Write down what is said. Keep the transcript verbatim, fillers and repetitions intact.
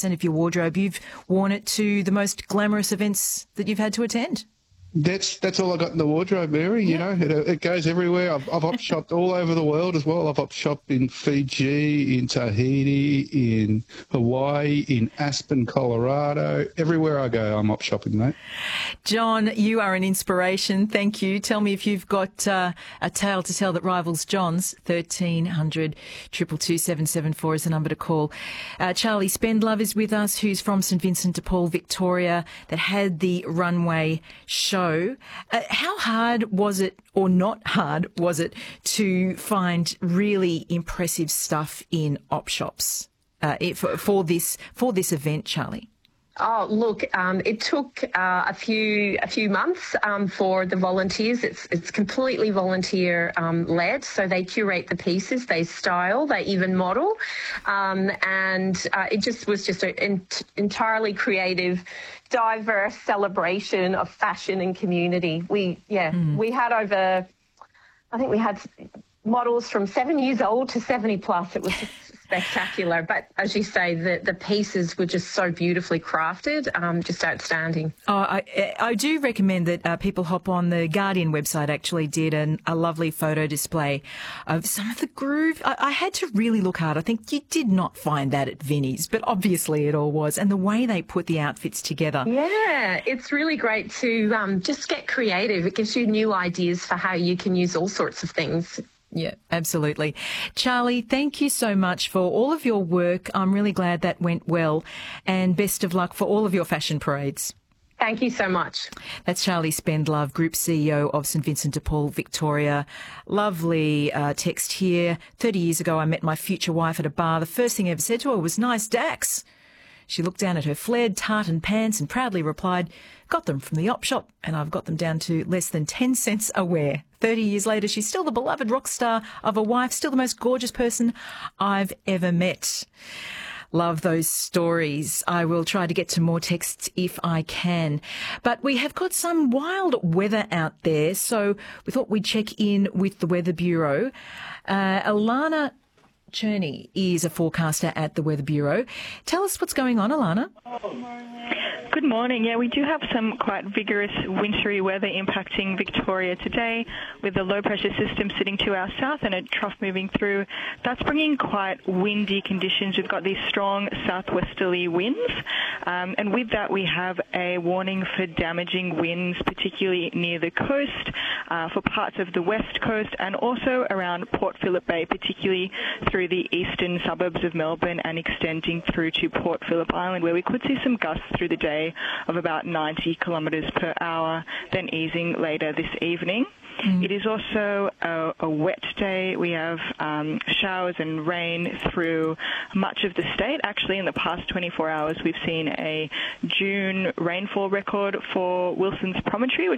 percent of your wardrobe. You've worn it to the most glamorous events that you've had to attend. That's that's all I got in the wardrobe, Mary. You know, it, it goes everywhere. I've, I've op shopped all over the world as well. I've op shopped in Fiji, in Tahiti, in Hawaii, in Aspen, Colorado. Everywhere I go, I'm op shopping, mate. John, you are an inspiration. Thank you. Tell me if you've got uh, a tale to tell that rivals John's. thirteen hundred, two two two, seven seven four is the number to call. Uh, Charlie Spendlove is with us, who's from St Vincent de Paul, Victoria, that had the runway show. Uh, how hard was it, or not hard was it, to find really impressive stuff in op shops uh, for, for this for this event, Charlie? Oh, look, um, it took uh, a few a few months um, for the volunteers. It's it's completely volunteer um, led, so they curate the pieces, they style, they even model, um, and uh, it just was just an entirely creative, diverse celebration of fashion and community. We yeah, mm. we had over, I think we had models from seven years old to seventy plus. It was just spectacular. But as you say, the, the pieces were just so beautifully crafted, um, just outstanding. Oh, I, I do recommend that uh, people hop on. The Guardian website actually did an, a lovely photo display of some of the groove. I, I had to really look hard. I think you did not find that at Vinnie's, but obviously it all was. And the way they put the outfits together. Yeah, it's really great to um, just get creative. It gives you new ideas for how you can use all sorts of things. Yeah, absolutely. Charlie, thank you so much for all of your work. I'm really glad that went well, and best of luck for all of your fashion parades. Thank you so much. That's Charlie Spendlove, Group C E O of St Vincent de Paul, Victoria. Lovely uh, text here. thirty years ago, I met my future wife at a bar. The first thing I ever said to her was, "Nice Dax." She looked down at her flared tartan pants and proudly replied, "Got them from the op shop, and I've got them down to less than ten cents a wear." thirty years later, she's still the beloved rock star of a wife, still the most gorgeous person I've ever met. Love those stories. I will try to get to more texts if I can. But we have got some wild weather out there, so we thought we'd check in with the Weather Bureau. Uh, Alana Cherney is a forecaster at the Weather Bureau. Tell us what's going on, Alana. Good morning. Yeah, we do have some quite vigorous wintry weather impacting Victoria today, with a low pressure system sitting to our south and a trough moving through. That's bringing quite windy conditions. We've got these strong southwesterly winds, um, and with that we have a warning for damaging winds, particularly near the coast, uh, for parts of the west coast, and also around Port Phillip Bay, particularly through the eastern suburbs of Melbourne and extending through to Port Phillip Island, where we could see some gusts through the day of about ninety kilometres per hour, then easing later this evening. Mm. It is also a, a wet day. We have um, showers and rain through much of the state. Actually, in the past twenty-four hours, we've seen a June rainfall record for Wilson's Promontory, which